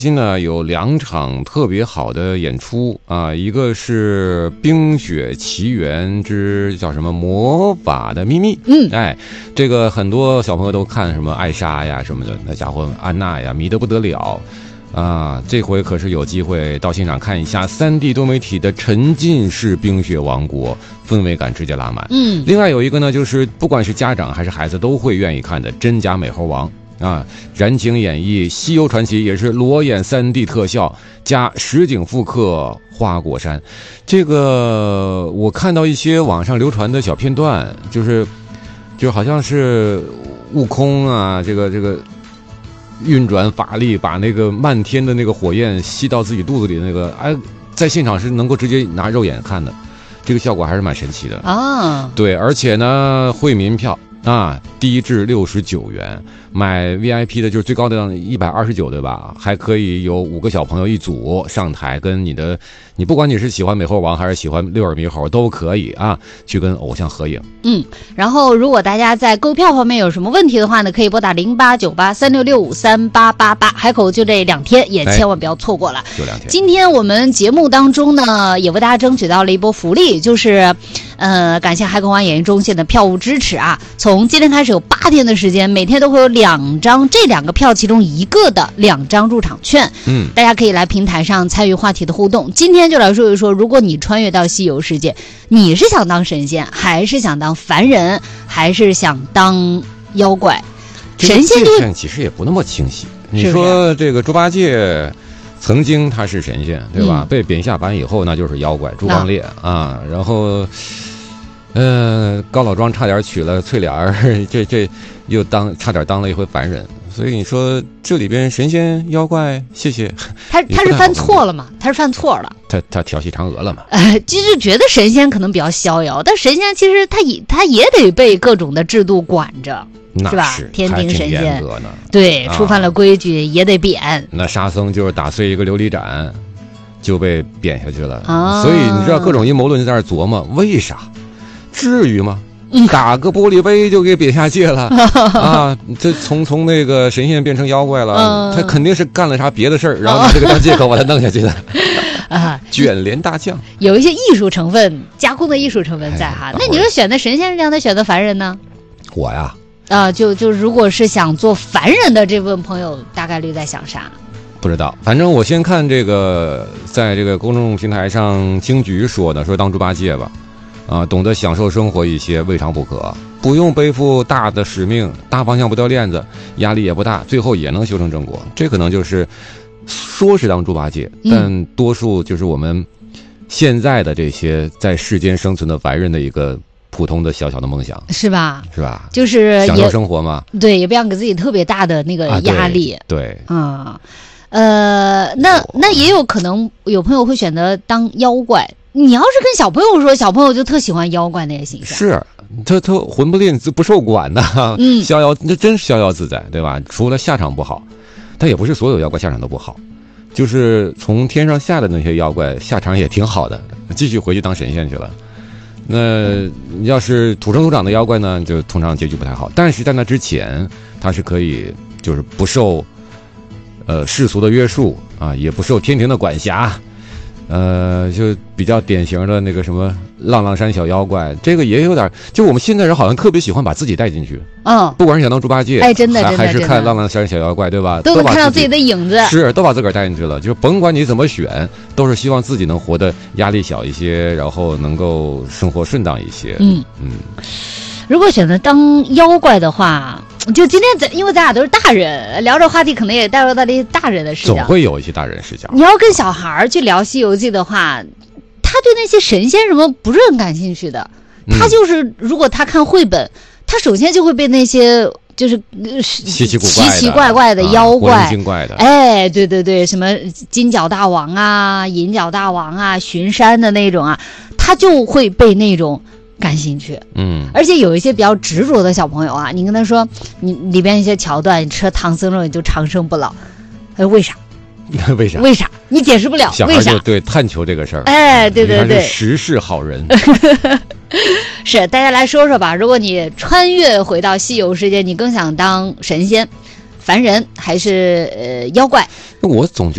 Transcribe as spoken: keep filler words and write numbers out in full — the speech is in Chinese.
今呢有两场特别好的演出啊，一个是《冰雪奇缘之叫什么魔法的秘密》， 嗯， 哎，这个很多小朋友都看什么艾莎呀什么的，那家伙安娜呀迷得不得了啊！这回可是有机会到现场看一下 三 D 多媒体的沉浸式冰雪王国，氛围感直接拉满。 嗯， 另外有一个呢，就是不管是家长还是孩子都会愿意看的《真假美猴王》。啊，燃情演绎《西游传奇》也是裸眼 三 D 特效加实景复刻花果山。这个我看到一些网上流传的小片段，就是就好像是悟空啊，这个这个运转法力把那个漫天的那个火焰吸到自己肚子里的那个，哎，在现场是能够直接拿肉眼看的，这个效果还是蛮神奇的啊。 对，而且呢，会民票。啊，低至六十九元，买 V I P 的就是最高的一百二十九，对吧？还可以有五个小朋友一组上台，跟你的，你不管你是喜欢美猴王还是喜欢六耳猕猴都可以啊，去跟偶像合影。 嗯，然后如果大家在购票方面有什么问题的话呢，可以拨打零八九八三六六五三八八八，海口就这两天，也千万不要错过了。 哎、就两天。 今天我们节目当中呢，也为大家争取到了一波福利，就是，呃，感谢海口湾演艺中心的票务支持啊，从今天开始有八天的时间，每天都会有两张这两个票其中一个的两张入场券。 嗯， 大家可以来平台上参与话题的互动。今天就来说一说，如果你穿越到西游世界，你是想当神仙，还是想当凡人，还是想当妖怪？神仙就其实也不那么清晰。你说这个猪八戒曾经他是神仙，对吧？嗯、被贬下凡以后，那就是妖怪猪刚鬣 啊, 啊。然后。呃，高老庄差点娶了翠莲儿，这这又当差点当了一回凡人，所以你说这里边神仙妖怪，谢谢他他是犯错了嘛？他是犯错了， 他他调戏嫦娥了嘛？ 呃，就是觉得神仙可能比较逍遥，但神仙其实他也他也得被各种的制度管着， 是吧？天庭神仙呢， 对，触犯了规矩也得贬。 那沙僧就是打碎一个琉璃盏，就被贬下去了。 啊、 所以你知道各种阴谋论在那琢磨，为啥？至于吗？打个玻璃杯就给贬下界了啊！这从从那个神仙变成妖怪了，嗯、他肯定是干了啥别的事儿，然后拿这个当借口把他弄下去的啊！卷帘大将有一些艺术成分，加工的艺术成分在哈。哎、那你说选择神仙这样的选择凡人呢？ 我呀， 啊，就就如果是想做凡人的这部分朋友，大概率在想啥？ 不知道，反正我先看这个，在这个公众平台上，京局说的，说当猪八戒吧。啊，懂得享受生活一些未尝不可，不用背负大的使命，大方向不掉链子，压力也不大，最后也能修成正果。这可能就是说是当猪八戒，但多数就是我们现在的这些在世间生存的凡人的一个普通的小小的梦想， 是吧？ 是吧？ 就是享受生活嘛。 对，也不要给自己特别大的那个压力。 啊、对， 啊、嗯，呃，那那也有可能有朋友会选择当妖怪。你要是跟小朋友说，小朋友就特喜欢妖怪那些形象， 是他他魂不吝不受管的， 嗯， 逍遥，那真是逍遥自在，对吧？除了下场不好，但也不是所有妖怪下场都不好，就是从天上下的那些妖怪下场也挺好的，继续回去当神仙去了。那要是土生土长的妖怪呢，就通常结局不太好。但是在那之前，他是可以就是不受呃世俗的约束啊，也不受天庭的管辖。呃，就比较典型的那个什么浪浪山小妖怪，这个也有点，就我们现在人好像特别喜欢把自己带进去， 嗯， 不管是想当猪八戒， 哎，真的， 还还是看浪浪山小妖怪，对吧？ 都能看到自己的影子， 是都把自个儿带进去了，就甭管你怎么选，都是希望自己能活得压力小一些，然后能够生活顺当一些。 嗯嗯， 如果选择当妖怪的话。就今天咱因为咱俩都是大人，聊这话题可能也带入到这些大人的视角， 总会有一些大人视角。 你要跟小孩去聊《西游记》的话，他对那些神仙什么不是很感兴趣的。 嗯、 他就是如果他看绘本，他首先就会被那些就是稀奇古怪奇奇怪怪的妖怪、 啊、精怪的， 哎，对对对，什么金角大王啊、银角大王啊、巡山的那种啊，他就会被那种。感兴趣， 嗯， 而且有一些比较执着的小朋友啊，你跟他说，你里边一些桥段，你吃了唐僧肉你就长生不老，哎，为啥？ 为啥？ 为啥？你解释不了， 小孩就对探求这个事儿， 哎，对对对， 时事好人。 是，大家来说说吧，如果你穿越回到西游世界，你更想当神仙、凡人还是呃妖怪？ 我总觉得。